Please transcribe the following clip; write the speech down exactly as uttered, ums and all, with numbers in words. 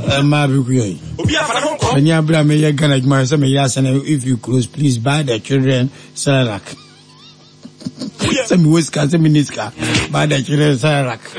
ma be kuyi when you bra me Ghana my say me yes and if you close please buy the children Cerelac. Some whisker, some miniska, buy the children Cerelac.